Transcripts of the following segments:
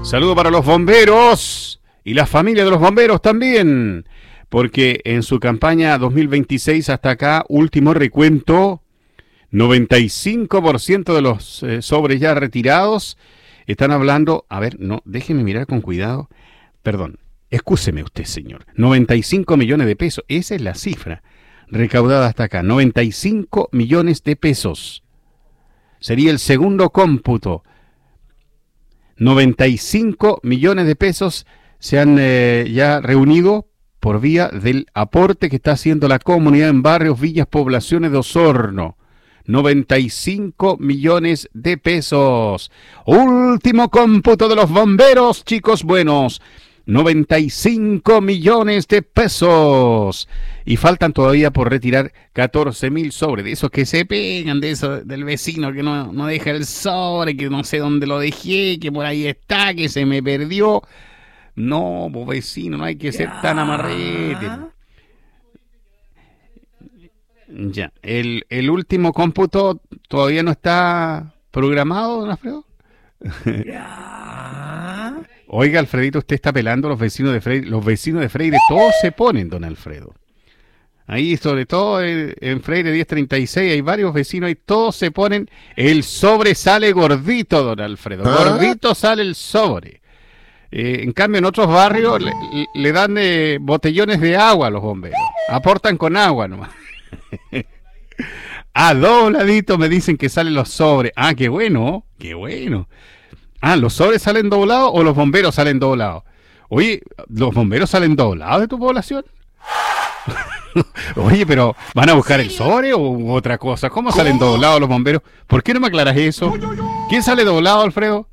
Saludo para los bomberos y la familia de los bomberos también, porque en su campaña 2026 hasta acá, último recuento, 95% de los sobres ya retirados están hablando, a ver, no, déjeme mirar con cuidado, perdón, excúseme usted, señor, 95 millones de pesos, esa es la cifra recaudada hasta acá, 95 millones de pesos, sería el segundo cómputo. 95 millones de pesos se han ya reunido por vía del aporte que está haciendo la comunidad en barrios, villas, poblaciones de Osorno. 95 millones de pesos. Último cómputo de los bomberos, chicos buenos. 95 millones de pesos. Y faltan todavía por retirar 14.000 sobres. De esos que se pegan, de eso del vecino que no deja el sobre, que no sé dónde lo dejé, que por ahí está, que se me perdió. No, pues vecino, no hay que ser tan amarrete. Ya, el último cómputo todavía no está programado, don Alfredo. Oiga, Alfredito, usted está pelando a los vecinos de Freire. Los vecinos de Freire todos se ponen, don Alfredo. Ahí, sobre todo en Freire 1036, hay varios vecinos y todos se ponen. El sobre sale gordito, don Alfredo. Gordito sale el sobre. En cambio, en otros barrios le dan botellones de agua a los bomberos. Aportan con agua nomás. Dobladito me dicen que salen los sobres. Qué bueno, qué bueno. ¿Los sobres salen doblados o los bomberos salen doblados? Oye, ¿los bomberos salen doblados de tu población? Oye, pero ¿van a buscar el sobre o otra cosa? ¿Cómo salen doblados los bomberos? ¿Por qué no me aclaras eso? ¿Quién sale doblado, Alfredo?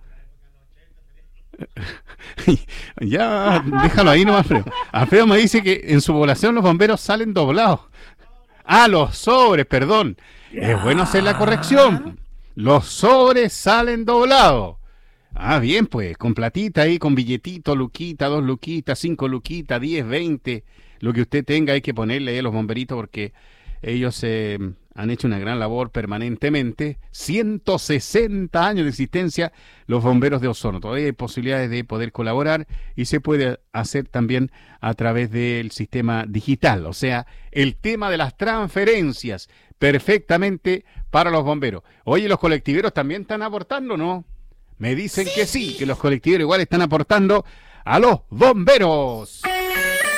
Ya, déjalo ahí nomás, Alfredo. Alfredo me dice que en su población los bomberos salen doblados. Los sobres, perdón. Es bueno hacer la corrección. Los sobres salen doblados. Bien, pues, con platita ahí, con billetito, luquita, 2 luquitas, 5 luquitas, 10, 20, lo que usted tenga hay que ponerle ahí a los bomberitos porque ellos han hecho una gran labor permanentemente. 160 años de existencia los bomberos de Osorno. Todavía hay posibilidades de poder colaborar y se puede hacer también a través del sistema digital. O sea, el tema de las transferencias, perfectamente para los bomberos. Oye, ¿los colectiveros también están aportando, no? Me dicen que sí, que los colectiveros igual están aportando a los bomberos.